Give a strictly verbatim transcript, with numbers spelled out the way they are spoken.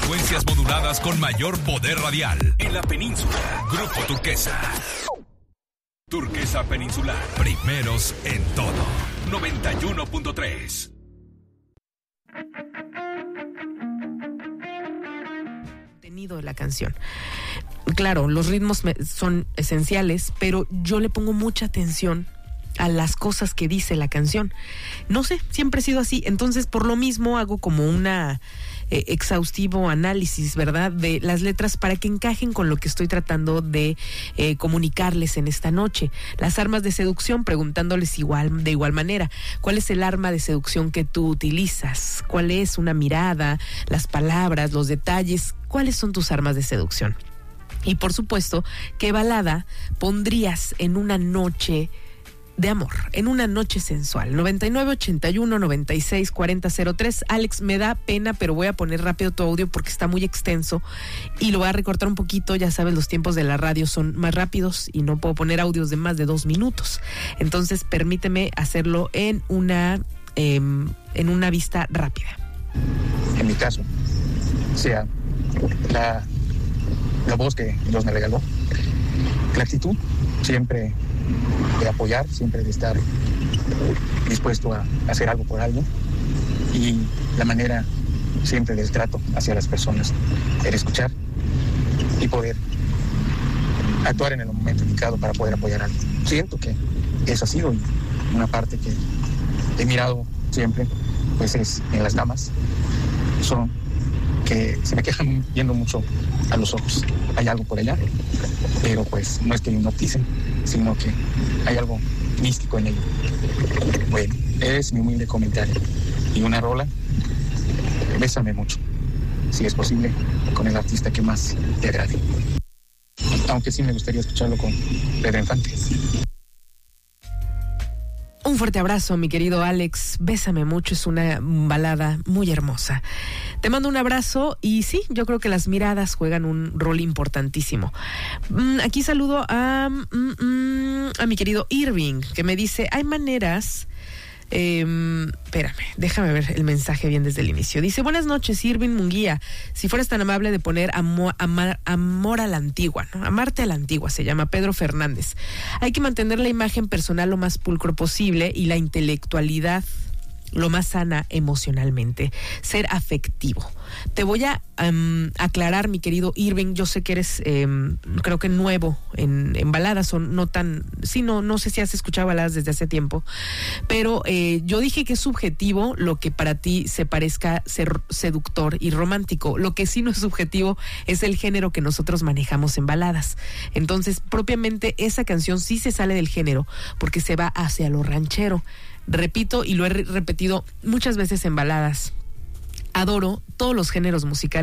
frecuencias moduladas con mayor poder radial en la península. Grupo Turquesa. Turquesa Peninsular. Primeros en todo. noventa y uno punto tres. Contenido de la canción. Claro, los ritmos me, son esenciales, pero yo le pongo mucha atención a las cosas que dice la canción. No sé, siempre he sido así. Entonces, por lo mismo, hago como una eh, exhaustivo análisis, ¿verdad?, de las letras para que encajen con lo que estoy tratando de eh, comunicarles en esta noche. Las armas de seducción, preguntándoles igual, de igual manera, ¿cuál es el arma de seducción que tú utilizas? ¿Cuál es una mirada, las palabras, los detalles? ¿Cuáles son tus armas de seducción? Y por supuesto, ¿qué balada pondrías en una noche de amor, en una noche sensual? noventa y nueve, ochenta y uno, noventa y seis, cuarenta, cero tres. Alex, me da pena, pero voy a poner rápido tu audio porque está muy extenso y lo voy a recortar un poquito. Ya sabes, los tiempos de la radio son más rápidos y no puedo poner audios de más de dos minutos. Entonces, permíteme hacerlo en una, eh, en una vista rápida. En mi caso, sea la, la voz que Dios me regaló, la actitud siempre de apoyar, siempre de estar dispuesto a hacer algo por alguien, y la manera siempre del trato hacia las personas, el escuchar y poder actuar en el momento indicado para poder apoyar a alguien. Siento que eso ha sido una parte que he mirado siempre, pues es en las damas, son que se me quejan viendo mucho a los ojos. Hay algo por allá, pero pues no es que hipnoticen, sino que hay algo místico en ello. Bueno, es mi humilde comentario. Y una rola, bésame mucho, si es posible, con el artista que más te agrade. Aunque sí me gustaría escucharlo con Pedro Infante. Un fuerte abrazo, mi querido Alex. Bésame mucho, es una balada muy hermosa. Te mando un abrazo y sí, yo creo que las miradas juegan un rol importantísimo. Aquí saludo a, a mi querido Irving, que me dice, hay maneras... Eh, espérame, déjame ver el mensaje bien desde el inicio. Dice, buenas noches, Irving Munguía. Si fueras tan amable de poner amor, amar, amor a la antigua, ¿no? Amarte a la antigua, se llama Pedro Fernández. Hay que mantener la imagen personal lo más pulcro posible y la intelectualidad lo más sana emocionalmente. Ser afectivo. Te voy a um, aclarar, mi querido Irving, yo sé que eres, um, creo que nuevo en, en baladas, o no tan, sí, no, no sé si has escuchado baladas desde hace tiempo, pero eh, yo dije que es subjetivo lo que para ti se parezca ser seductor y romántico. Lo que sí no es subjetivo es el género que nosotros manejamos en baladas. Entonces, propiamente esa canción sí se sale del género porque se va hacia lo ranchero. Repito, y lo he repetido muchas veces en baladas, adoro todos los géneros musicales.